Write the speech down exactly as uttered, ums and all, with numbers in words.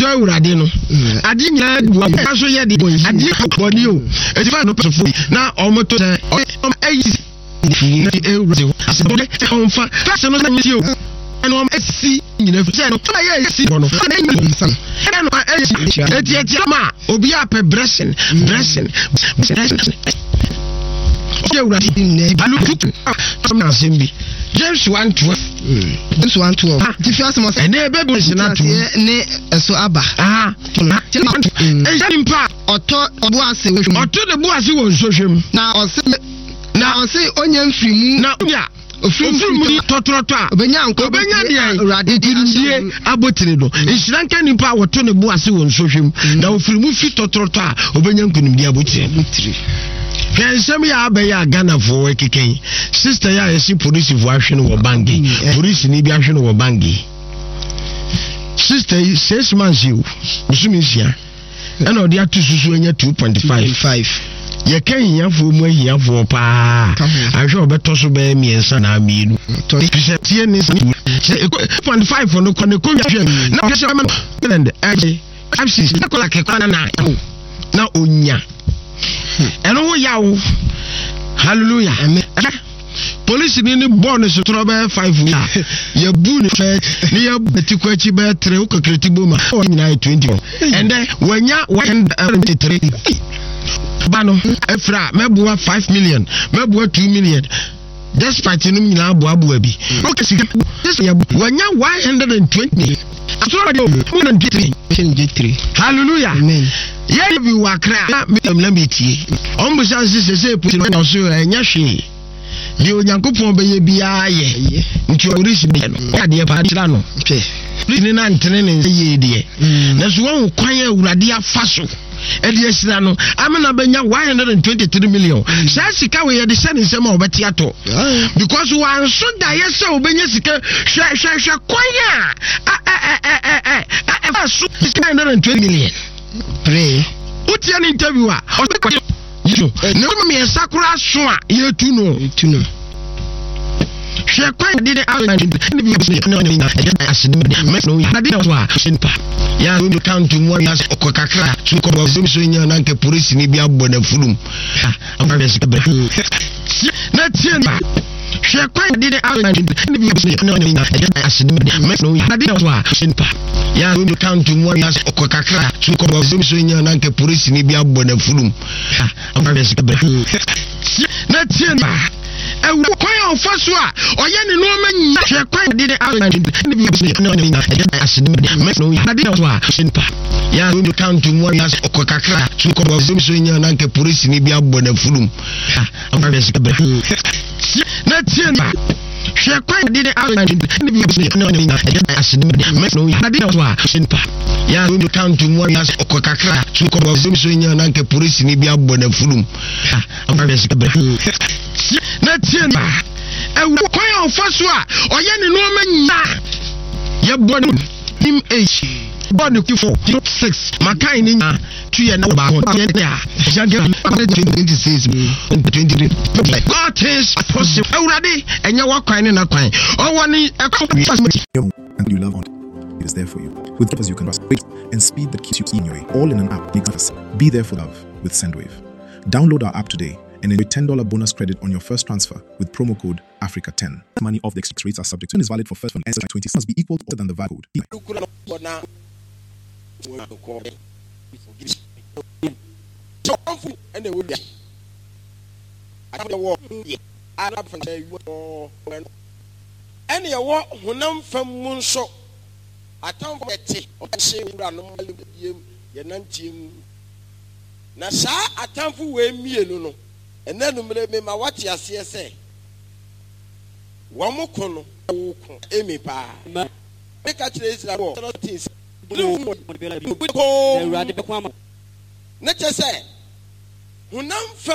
so urade no ade nyina bua so ye de ade body o e ti fa no so na omoto say ayi ni e urade asebode on fa fashion no nyi o and um see nyina fi no na ye si no na nyi san e no e ti e ti ma obi ape blessing blessing okay urade ni alu some na sembi James one twelve James one twelve ti fi asemo say na ebe bo sina to ne eso aba ah e jani mpa oto obo ase wo oto de bo ase wo sohwem na ose na ose onye mfirimu na ya ofirimu totroto a obenya nko obenya de urade die abotire do ehyiranka nipa woto ne bo ase wo sohwem na ofirimu fi totroto a obenya nkunim die abotire Can some ya be ya Ghana for keken sister ya yesi police vo ahwe no wo bangi police ni bi ahwe no wo bangi sister six months you musumisia and odi atu susu enya two point five ye kan ya fo mu ahia fo pa ahwe obeto so be miensa na amienu to tie ni two point five no kone ko hwe na hwe ma and age absis na kola ke kwana na na onya and oh yaw hallelujah amen police ni ni born so trobe five ya bu ni ni ya betikwa chi be three o kakreti boma o nyina twenty and then wanya one three bano efra mebua five million mebua two million despite no nyina abo abo bi okay this ya wanya one hundred twenty atoro one hundred three hallelujah amen ye bi wakra me metie ombo chance se se puti no so enya hwe di onyankopon be ye bia ye nti orisi be no ade pa dira no ni na ntene ne ye de na so won kwan awurade afaso ede asira no amena benya one hundred twenty-three million sa sika we ye de se ne se ma obeti ato because one so da ye se obenya sika hwe hwe hwe kwanya eh eh eh eh eh so one hundred twenty million pray uti an interview a you no me sakura so a ye tu no tu no she kwanya did out no no asidi me no ya did so a simpa ya we count to one as okokakra so ko bo so nya na nke police ni bi abbo na fulum am ba se kabra na tien she kwanya did out no no asidi me no ya did so a simpa ya we count to one as okokakra so ko bo so nya na nke police ni bi abbo na fulum am ba se kabra na tien e wo kwanya ofaso a oye ne no manya hwe kwanya did out no no asidi me no ya did so a simpa ya we count to one as okokakra so ko bo so nya na nke police ni bi abbo na fulum am ba se kabra na tien hwe kwanya did out no no asidi me no ya did so a simpa ya we count to one as okokakra so ko bo so nya na nke police ni bi abbo na fulum am ba se kabra na tien e wo kwanya ofaso a oye ne no manya ye bonu him age bonu kifo six makai ni nya two year na ba ho ya jage twenty-six twenty-three God is possible awurade enya wa kwan ne na kwan o woni and you love on it is there for you with purpose you can trust and speed that keeps you in your way all in an app makes us be there for love with Sendwave. Download our app today and enjoy ten dollars bonus credit on your first transfer with promo code Africa ten. Money off the exchange rates are subject to and is valid for first one and twenty must be equal to than the value code. Any award hunam from Munso. I told Betty, I say, Yanantim. Nasa, I time for way me no. And then me my watch ya C S A. One more corner, Amy Pa. Make a trace like what? Nature say, Hunam from